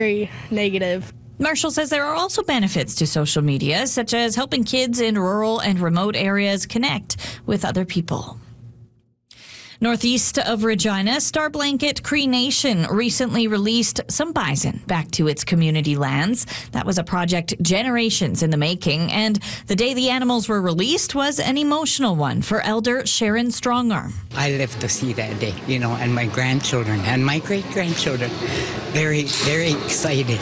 very negative. Marshall says there are also benefits to social media, such as helping kids in rural and remote areas connect with other people. Northeast of Regina, Star Blanket Cree Nation recently released some bison back to its community lands. That was a project generations in the making, and the day the animals were released was an emotional one for Elder Sharon Strongarm. I live to see that day, and my grandchildren and my great-grandchildren, very, very excited,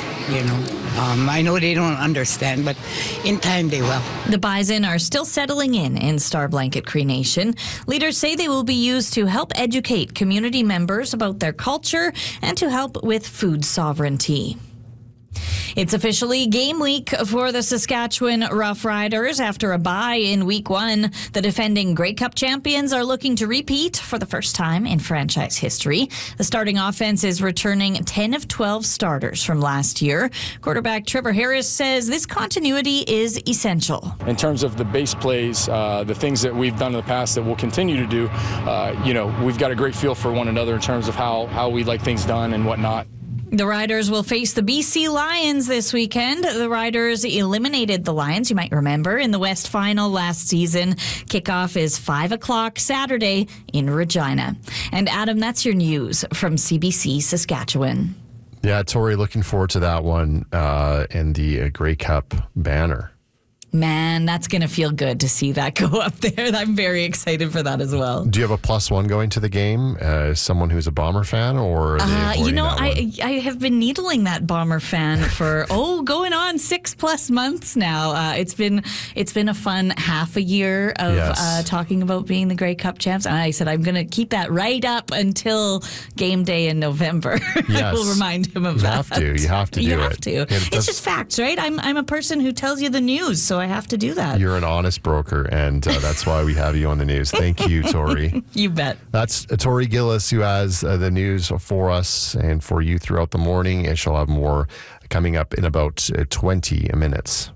I know they don't understand, but in time they will. The bison are still settling in Star Blanket Cree Nation. Leaders say they will be used to help educate community members about their culture and to help with food sovereignty. It's officially game week for the Saskatchewan Roughriders. After a bye in week 1, the defending Grey Cup champions are looking to repeat for the first time in franchise history. The starting offense is returning 10 of 12 starters from last year. Quarterback Trevor Harris says this continuity is essential. In terms of the base plays, the things that we've done in the past that we'll continue to do, we've got a great feel for one another in terms of how we like things done and whatnot. The Riders will face the BC Lions this weekend. The Riders eliminated the Lions, you might remember, in the West Final last season. Kickoff is 5 o'clock Saturday in Regina. And Adam, that's your news from CBC Saskatchewan. Yeah, Tori, looking forward to that one and the Grey Cup banner. Man, that's going to feel good to see that go up there. I'm very excited for that as well. Do you have a +1 going to the game? Someone who's a Bomber fan, or are they avoiding that one? I have been needling that Bomber fan for going on 6+ months now. It's been a fun half a year of talking about being the Grey Cup champs, and I said I'm going to keep that right up until game day in November. Yes. I will remind him of that. You have to do it. You have to. It's just facts, right? I'm a person who tells you the news, so I have to do that. You're an honest broker, and that's why we have you on the news. Thank you, Tori. You bet. That's Tori Gillis, who has the news for us and for you throughout the morning, and she'll have more coming up in about 20 minutes.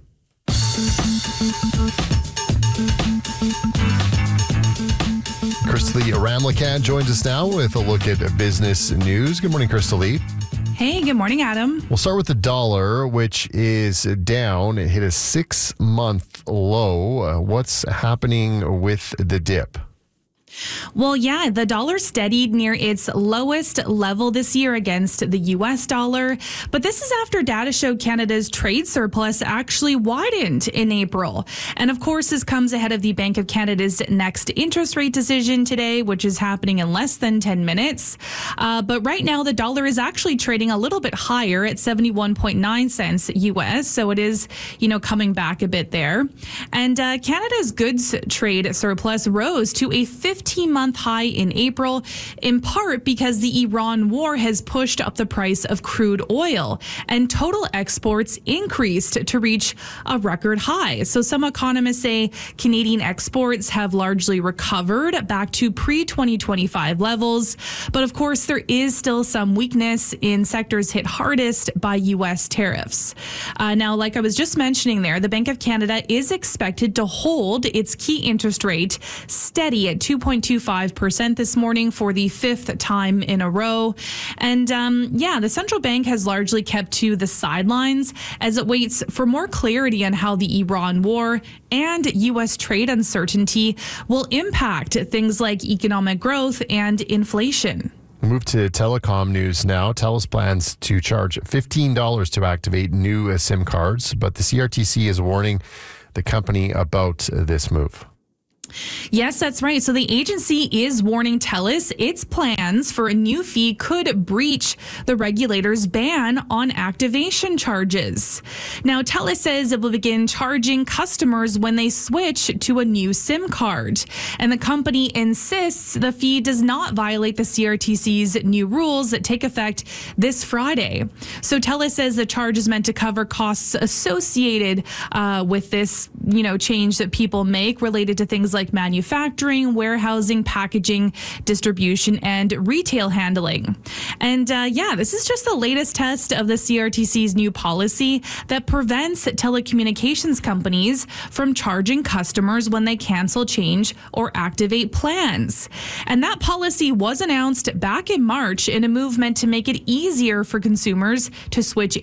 Crystal Lee Ramlakan joins us now with a look at business news. Good morning, Crystal Lee. Hey, good morning, Adam. We'll start with the dollar, which is down. It hit a 6-month low. What's happening with the dip? Well, yeah, the dollar steadied near its lowest level this year against the U.S. dollar. But this is after data showed Canada's trade surplus actually widened in April. And of course, this comes ahead of the Bank of Canada's next interest rate decision today, which is happening in less than 10 minutes. But right now, the dollar is actually trading a little bit higher at 71.9 cents U.S. So it is, coming back a bit there. And Canada's goods trade surplus rose to a 15-month high in April, in part because the Iran war has pushed up the price of crude oil, and total exports increased to reach a record high. So some economists say Canadian exports have largely recovered back to pre-2025 levels. But of course, there is still some weakness in sectors hit hardest by U.S. tariffs. Now, like I was just mentioning there, the Bank of Canada is expected to hold its key interest rate steady at 2.25% this morning for the 5th time in a row. And the central bank has largely kept to the sidelines as it waits for more clarity on how the Iran war and U.S. trade uncertainty will impact things like economic growth and inflation. We'll move to telecom news now. TELUS plans to charge $15 to activate new SIM cards, but the CRTC is warning the company about this move. Yes, that's right. So the agency is warning TELUS its plans for a new fee could breach the regulator's ban on activation charges. Now, TELUS says it will begin charging customers when they switch to a new SIM card. And the company insists the fee does not violate the CRTC's new rules that take effect this Friday. So TELUS says the charge is meant to cover costs associated with this, change that people make related to things like like manufacturing, warehousing, packaging, distribution, and retail handling. And this is just the latest test of the CRTC's new policy that prevents telecommunications companies from charging customers when they cancel, change, or activate plans. And that policy was announced back in March in a movement to make it easier for consumers to switch